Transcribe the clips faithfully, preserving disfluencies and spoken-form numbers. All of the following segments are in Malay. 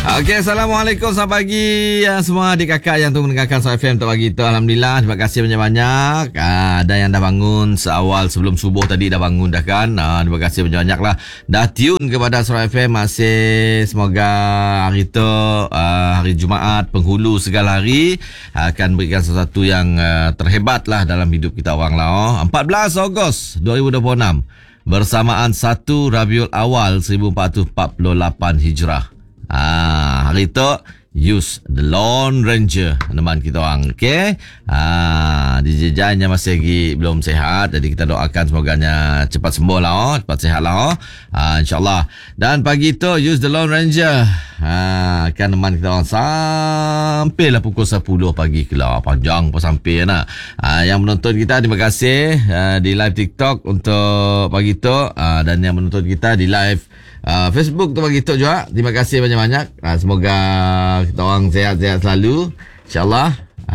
Okey, Assalamualaikum, selamat pagi ya, semua adik kakak yang tunggu mendengarkan Suara F M untuk pagi itu. Alhamdulillah, terima kasih banyak-banyak. Ah, ada yang dah bangun seawal sebelum subuh tadi dah bangun dah kan. Ah, terima kasih banyak-banyak lah. Dah tune kepada Suara F M. Masih semoga hari itu, ah, hari Jumaat, penghulu segala hari, akan berikan sesuatu yang ah, terhebat lah dalam hidup kita orang lah. Oh. empat belas Ogos dua ribu dua puluh enam. Bersamaan satu Rabiul Awal seribu empat ratus empat puluh lapan Hijrah. Ah, hari itu use the Lone Ranger teman kita orang. Okey. Ah, D J Janya masih lagi belum sihat, jadi kita doakan semoganya cepat sembuh lah, oh, cepat sihat lah. Oh. Ah, InsyaAllah. Dan pagi itu use the Lone Ranger. Ah, kan teman kita orang sampailah pukul sepuluh pagi kelar. Panjang pun sampai nak. Ah, yang menonton kita terima kasih ah, di live TikTok untuk pagi itu, ah, dan yang menonton kita di live Uh, Facebook tu bagi Tok juga. Terima kasih banyak-banyak. Uh, semoga kita orang sihat-sihat selalu, InsyaAllah.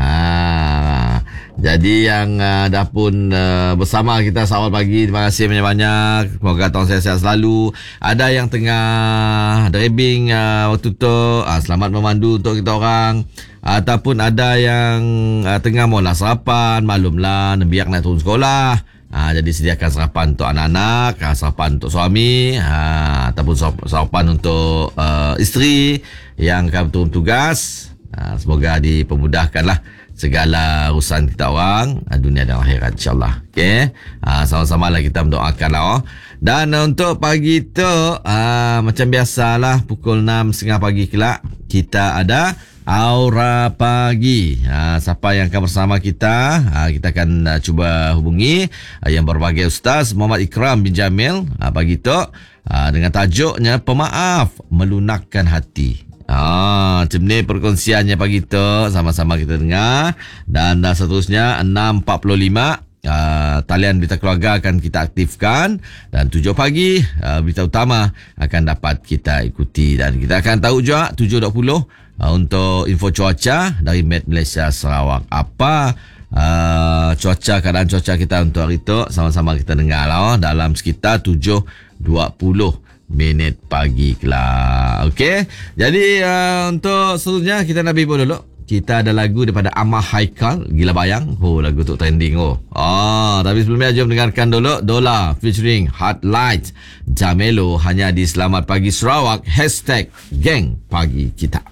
Uh, jadi yang uh, dah pun uh, bersama kita seawal pagi, terima kasih banyak-banyak. Semoga kita orang sihat-sihat selalu. Ada yang tengah driving uh, waktu tu, uh, selamat memandu untuk kita orang. Ataupun ada yang uh, tengah mau nak sarapan, maklumlah, biar nak turun sekolah. Ha, jadi sediakan sarapan untuk anak-anak, ha, sarapan untuk suami, ha, ataupun sarapan untuk uh, isteri yang akan turun tugas. Ha, semoga dipermudahkanlah segala urusan kita orang, dunia dan akhirat, insyaAllah. Okay? Ha, sama-sama lah kita mendoakan lah. Oh. Dan untuk pagi tu, ha, macam biasalah pukul enam tiga puluh pagi kelak, kita ada Aura Pagi. Ha, siapa yang akan bersama kita? Ha, kita akan uh, cuba hubungi uh, yang berbagai Ustaz Muhammad Ikram bin Jamil uh, pagi tu uh, dengan tajuknya Pemaaf Melunakkan Hati. Ah, macam ni perkongsiannya pagi tu, sama-sama kita dengar. Dan uh, seterusnya enam empat puluh lima Uh, talian berita keluarga akan kita aktifkan, dan tujuh pagi uh, berita utama akan dapat kita ikuti, dan kita akan tahu juga tujuh dua puluh uh, untuk info cuaca dari Met Malaysia Sarawak. Apa uh, cuaca, keadaan cuaca kita untuk hari itu, sama-sama kita dengar lah, oh, dalam sekitar tujuh dua puluh minit pagi kelak. Okey. Jadi uh, untuk seterusnya kita nak bibur dulu. Kita ada lagu daripada Amah Haikal, Gila Bayang. Oh, lagu tu trending. Oh. Ah, tapi sebelumnya jom dengarkan dulu Dola featuring Hot Light Jamelo hanya di Selamat Pagi Sarawak. Hashtag Geng Pagi Kita.